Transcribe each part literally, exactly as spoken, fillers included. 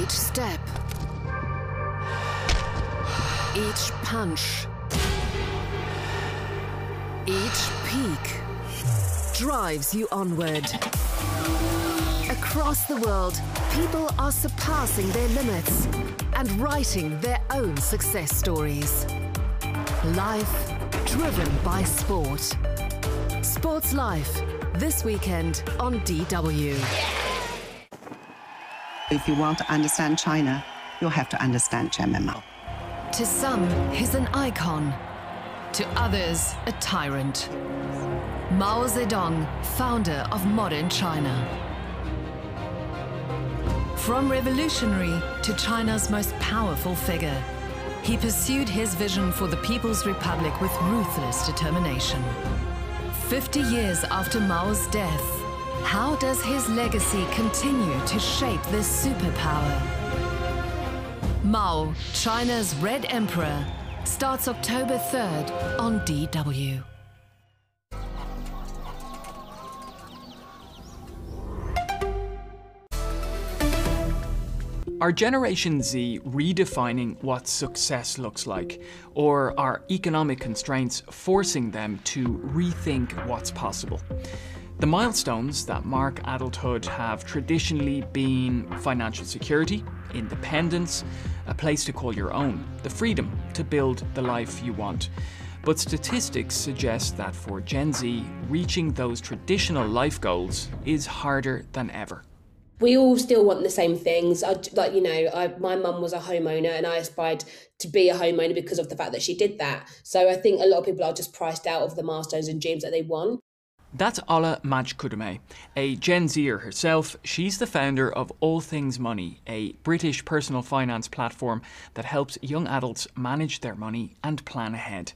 Each step, each punch, each peak drives you onward. Across the world, people are surpassing their limits and writing their own success stories. Life driven by sport. Sports Life, this weekend on D W. If you want to understand China, you'll have to understand Chairman Mao. To some, he's an icon. To others, a tyrant. Mao Zedong, founder of modern China. From revolutionary to China's most powerful figure, he pursued his vision for the People's Republic with ruthless determination. Fifty years after Mao's death, how does his legacy continue to shape this superpower? Mao, China's Red Emperor, starts October third on D W. Are Generation Z redefining what success looks like, or are economic constraints forcing them to rethink what's possible? The milestones that mark adulthood have traditionally been financial security, independence, a place to call your own, the freedom to build the life you want. But statistics suggest that for Gen Z, reaching those traditional life goals is harder than ever. We all still want the same things. I, like, you know, I, my mum was a homeowner and I aspired to be a homeowner because of the fact that she did that. So I think a lot of people are just priced out of the milestones and dreams that they want. That's Ola Majkudume, a Gen Zer herself. She's the founder of All Things Money, a British personal finance platform that helps young adults manage their money and plan ahead.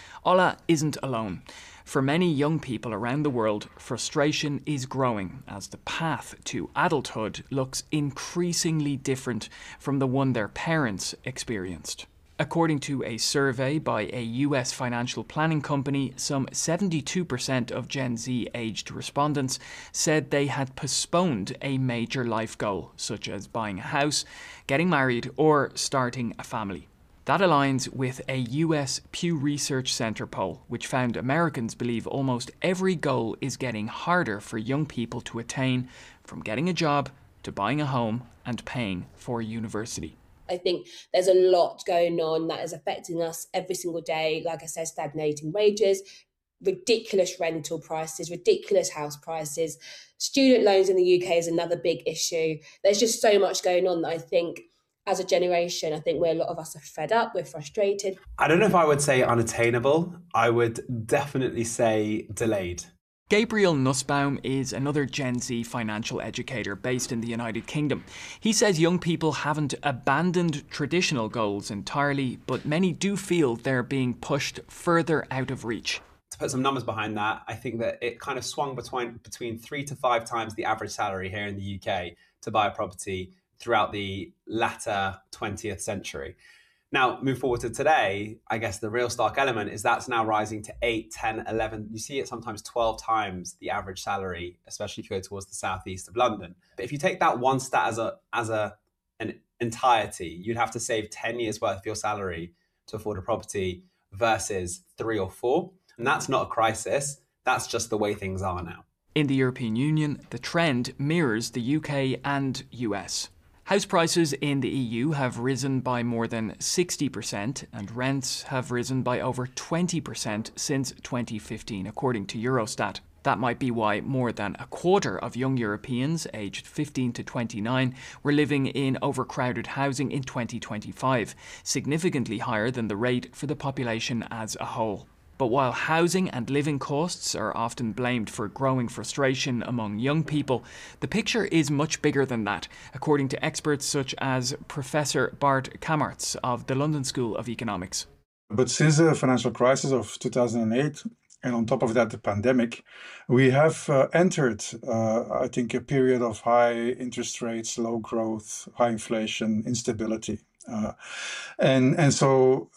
Ola isn't alone. For many young people around the world, frustration is growing as the path to adulthood looks increasingly different from the one their parents experienced. According to a survey by a U S financial planning company, some seventy-two percent of Gen Z-aged respondents said they had postponed a major life goal, such as buying a house, getting married, or starting a family. That aligns with a U S Pew Research Center poll, which found Americans believe almost every goal is getting harder for young people to attain, from getting a job to buying a home and paying for university. I think there's a lot going on that is affecting us every single day. Like I said, stagnating wages, ridiculous rental prices, ridiculous house prices. Student loans in the U K is another big issue. There's just so much going on that I think as a generation, I think we're, a lot of us are fed up, we're frustrated. I don't know if I would say unattainable. I would definitely say delayed. Gabriel Nussbaum is another Gen Z financial educator based in the United Kingdom. He says young people haven't abandoned traditional goals entirely, but many do feel they're being pushed further out of reach. To put some numbers behind that, I think that it kind of swung between, between three to five times the average salary here in the U K to buy a property throughout the latter twentieth century. Now, move forward to today, I guess the real stark element is that's now rising to eight, ten, eleven, you see it sometimes twelve times the average salary, especially if you go towards the southeast of London. But if you take that one stat as a as a an entirety, you'd have to save ten years worth of your salary to afford a property versus three or four. And that's not a crisis, that's just the way things are now. In the European Union, the trend mirrors the U K and U S. House prices in the E U have risen by more than sixty percent and rents have risen by over twenty percent since twenty fifteen, according to Eurostat. That might be why more than a quarter of young Europeans aged fifteen to twenty-nine were living in overcrowded housing in twenty twenty-five, significantly higher than the rate for the population as a whole. But while housing and living costs are often blamed for growing frustration among young people, the picture is much bigger than that, according to experts such as Professor Bart Kamartz of the London School of Economics. But since the financial crisis of two thousand eight, and on top of that, the pandemic, we have uh, entered, uh, I think, a period of high interest rates, low growth, high inflation, instability. Uh, and, and so